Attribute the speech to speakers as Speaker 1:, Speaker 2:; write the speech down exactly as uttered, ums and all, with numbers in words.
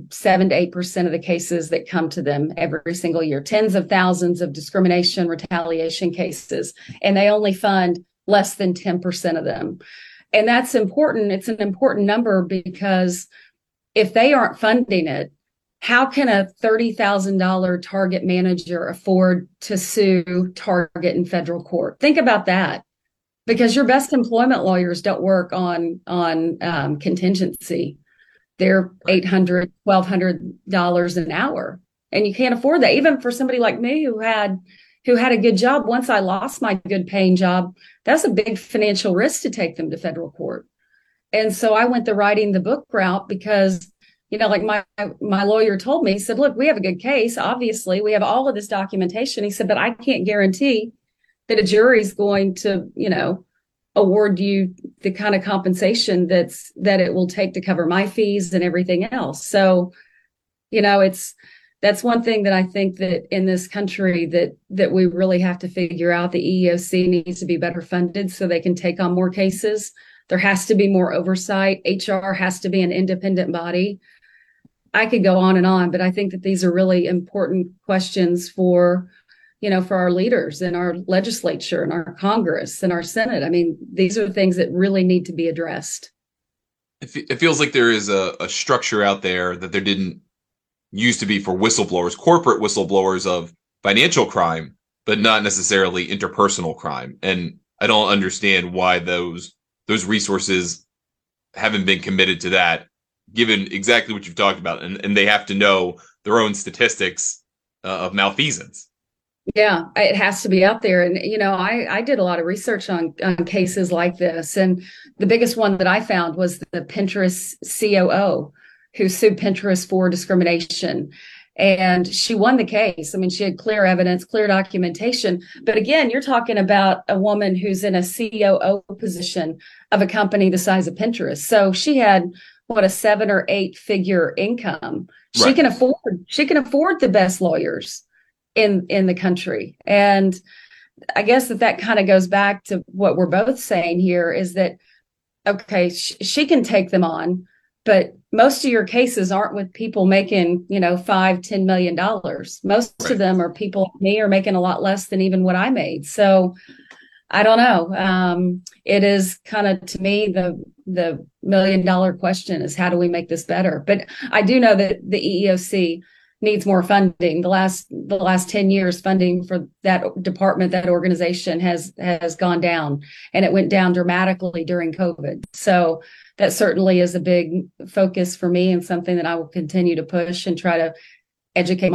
Speaker 1: seven to eight percent of the cases that come to them every single year, tens of thousands of discrimination, retaliation cases, and they only fund less than ten percent of them. And that's important. It's an important number because if they aren't funding it, how can a thirty thousand dollars Target manager afford to sue Target in federal court? Think about that. Because your best employment lawyers don't work on on um, contingency. They're eight hundred dollars, twelve hundred dollars an hour, and you can't afford that. Even for somebody like me who had who had a good job, once I lost my good paying job, that's a big financial risk to take them to federal court. And so I went the writing the book route because, you know, like my my lawyer told me, he said, look, we have a good case. Obviously, we have all of this documentation. He said, but I can't guarantee that a jury is going to, you know, award you the kind of compensation that's that it will take to cover my fees and everything else. So, you know, it's that's one thing that I think that in this country that that we really have to figure out. The E E O C needs to be better funded so they can take on more cases. There has to be more oversight. H R has to be an independent body. I could go on and on, but I think that these are really important questions for you know, for our leaders in our legislature and our Congress and our Senate. I mean, these are things that really need to be addressed.
Speaker 2: It feels like there is a, a structure out there that there didn't used to be for whistleblowers, corporate whistleblowers of financial crime, but not necessarily interpersonal crime. And I don't understand why those those resources haven't been committed to that, given exactly what you've talked about. And, and they have to know their own statistics uh, of malfeasance.
Speaker 1: Yeah, it has to be out there. And, you know, I, I did a lot of research on, on cases like this. And the biggest one that I found was the Pinterest C O O who sued Pinterest for discrimination. And she won the case. I mean, she had clear evidence, clear documentation. But again, you're talking about a woman who's in a C O O position of a company the size of Pinterest. So she had, what, a seven or eight figure income. She
Speaker 2: Right.
Speaker 1: can afford, she can afford the best lawyers in in the country. And I guess that that kind of goes back to what we're both saying here is that, okay, sh- she can take them on, but most of your cases aren't with people making, you know, five, ten million dollars. Most
Speaker 2: Right.
Speaker 1: of them are people like me are making a lot less than even what I made. So I don't know. Um, it is kind of, to me, the the million dollar question is, how do we make this better? But I do know that the E E O C needs more funding. The last the last ten years, funding for that department, that organization has has gone down, and it went down dramatically during COVID. So that certainly is a big focus for me and something that I will continue to push and try to educate